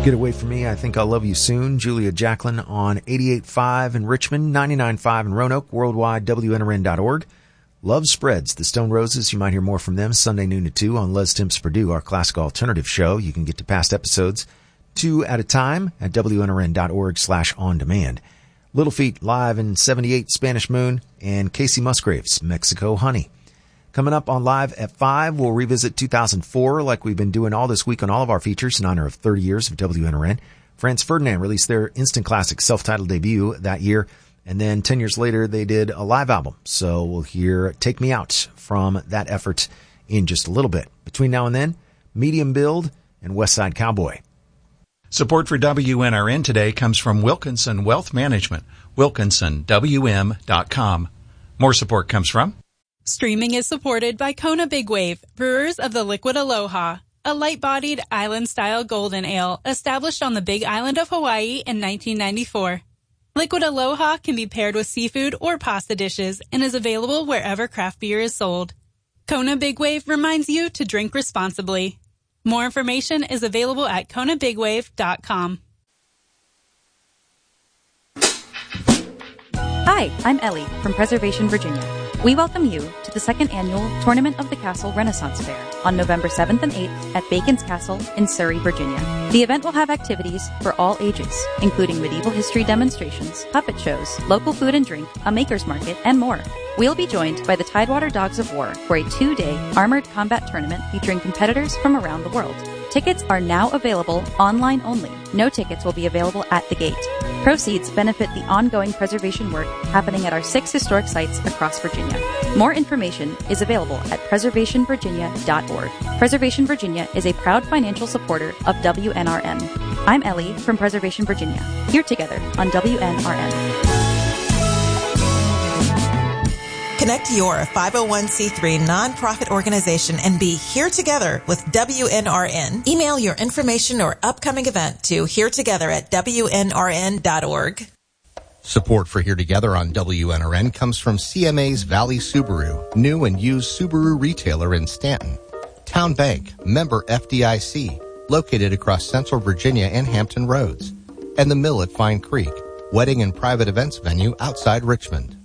Get Away From Me, I Think I'll Love You Soon. Julia Jacklin on 88.5 in Richmond, 99.5 in Roanoke, worldwide, WNRN.org. Love Spreads, the Stone Roses. You might hear more from them Sunday noon to 2 on Les Timps Purdue, our classic alternative show. You can get to past episodes 2 at a time at WNRN.org/on-demand. Little Feat live in 78 Spanish Moon, and Casey Musgraves, Mexico Honey. Coming up on Live at 5, we'll revisit 2004 like we've been doing all this week on all of our features in honor of 30 years of WNRN. Franz Ferdinand released their instant classic self-titled debut that year, and then 10 years later they did a live album. So we'll hear Take Me Out from that effort in just a little bit. Between now and then, Medium Build and West Side Cowboy. Support for WNRN today comes from Wilkinson Wealth Management, wilkinsonwm.com. More support comes from Streaming is supported by Kona Big Wave, brewers of the Liquid Aloha, a light-bodied island-style golden ale established on the Big Island of Hawaii in 1994. Liquid Aloha can be paired with seafood or pasta dishes and is available wherever craft beer is sold. Kona Big Wave reminds you to drink responsibly. More information is available at konabigwave.com. Hi, I'm Ellie from Preservation, Virginia. We welcome you to the second annual Tournament of the Castle Renaissance Fair on November 7th and 8th at Bacon's Castle in Surrey, Virginia. The event will have activities for all ages, including medieval history demonstrations, puppet shows, local food and drink, a maker's market, and more. We'll be joined by the Tidewater Dogs of War for a 2-day armored combat tournament featuring competitors from around the world. Tickets are now available online only. No tickets will be available at the gate. Proceeds benefit the ongoing preservation work happening at our 6 historic sites across Virginia. More information is available at preservationvirginia.org. Preservation Virginia is a proud financial supporter of WNRN. I'm Ellie from Preservation Virginia. Here together on WNRN. Connect your 501c3 nonprofit organization and be here together with WNRN. Email your information or upcoming event to heretogether@WNRN.org. Support for Here Together on WNRN comes from CMA's Valley Subaru, new and used Subaru retailer in Stanton. Town Bank, member FDIC, located across Central Virginia and Hampton Roads. And the Mill at Fine Creek, wedding and private events venue outside Richmond.